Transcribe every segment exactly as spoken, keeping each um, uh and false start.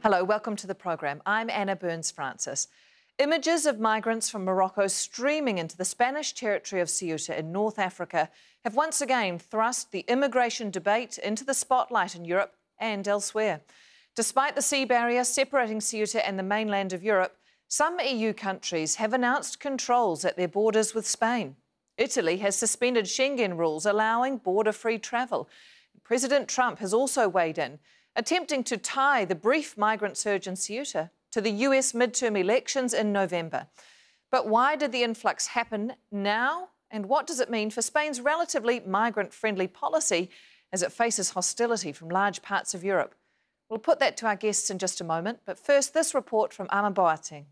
Hello, welcome to the programme. I'm Anna Burns-Francis. Images of migrants from Morocco streaming into the Spanish territory of Ceuta in North Africa have once again thrust the immigration debate into the spotlight in Europe and elsewhere. Despite the sea barrier separating Ceuta and the mainland of Europe, some E U countries have announced controls at their borders with Spain. Italy has suspended Schengen rules allowing border-free travel. President Trump has also weighed in, attempting to tie the brief migrant surge in Ceuta to the U S midterm elections in November. But why did the influx happen now? And what does it mean for Spain's relatively migrant-friendly policy as it faces hostility from large parts of Europe? We'll put that to our guests in just a moment. But first, this report from Ama Boateng.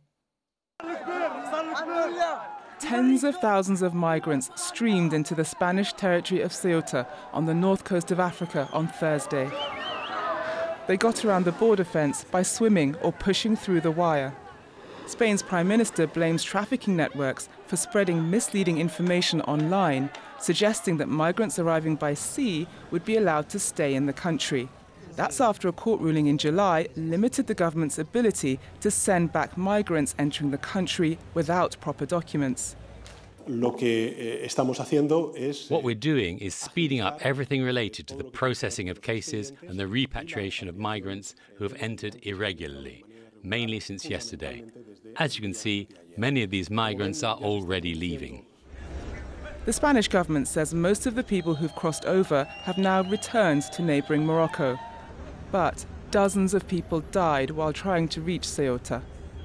Tens of thousands of migrants streamed into the Spanish territory of Ceuta on the north coast of Africa on Thursday. They got around the border fence by swimming or pushing through the wire. Spain's Prime Minister blames trafficking networks for spreading misleading information online, suggesting that migrants arriving by sea would be allowed to stay in the country. That's after a court ruling in July limited the government's ability to send back migrants entering the country without proper documents. What we're doing is speeding up everything related to the processing of cases and the repatriation of migrants who have entered irregularly, mainly since yesterday. As you can see, many of these migrants are already leaving. The Spanish government says most of the people who've crossed over have now returned to neighbouring Morocco. But dozens of people died while trying to reach Ceuta.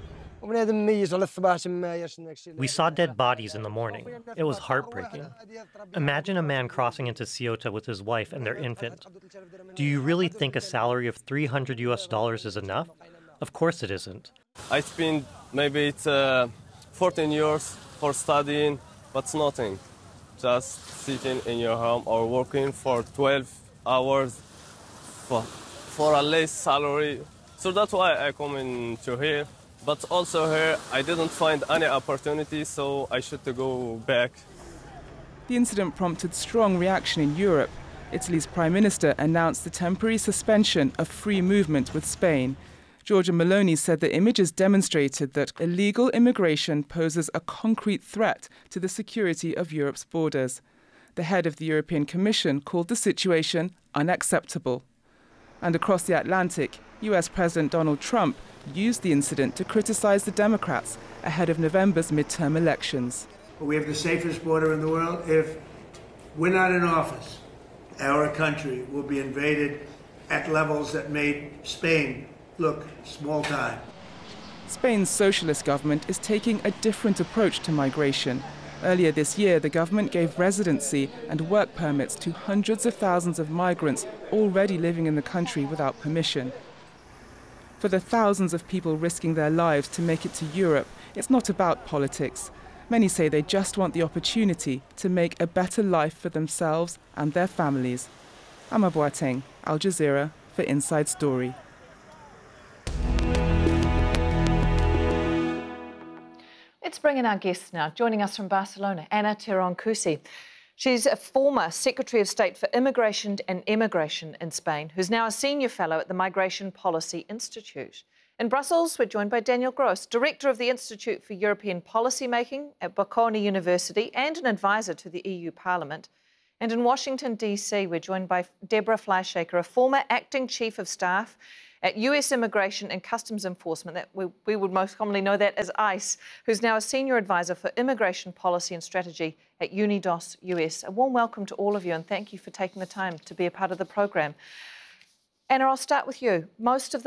We saw dead bodies in the morning. It was heartbreaking. Imagine a man crossing into Ceuta with his wife and their infant. Do you really think a salary of three hundred U S dollars is enough? Of course it isn't. I spent maybe it's uh, fourteen years for studying, but it's nothing. Just sitting in your home or working for twelve hours for, for a less salary. So that's why I come into here. But also here, I didn't find any opportunity, so I should go back. The incident prompted strong reaction in Europe. Italy's Prime Minister announced the temporary suspension of free movement with Spain. Giorgia Meloni said the images demonstrated that illegal immigration poses a concrete threat to the security of Europe's borders. The head of the European Commission called the situation unacceptable. And across the Atlantic, U S President Donald Trump used the incident to criticize the Democrats ahead of November's midterm elections. We have the safest border in the world. If we're not in office, our country will be invaded at levels that made Spain look small time. Spain's socialist government is taking a different approach to migration. Earlier this year, the government gave residency and work permits to hundreds of thousands of migrants already living in the country without permission. For the thousands of people risking their lives to make it to Europe, it's not about politics. Many say they just want the opportunity to make a better life for themselves and their families. Ama Boateng, Al Jazeera for Inside Story. Let's bring in our guests now. Joining us from Barcelona, Ana Tirón-Cusi. She's a former Secretary of State for Immigration and Emigration in Spain, who's now a Senior Fellow at the Migration Policy Institute. In Brussels, we're joined by Daniel Gross, Director of the Institute for European Policy Making at Bocconi University and an advisor to the E U Parliament. And in Washington, D C, we're joined by Deborah Fleischhacker, a former Acting Chief of Staff at U S Immigration and Customs Enforcement, that we, we would most commonly know that as ICE, who's now a Senior Advisor for Immigration Policy and Strategy at Unidos U S. A warm welcome to all of you and thank you for taking the time to be a part of the program. Anna, I'll start with you. Most of the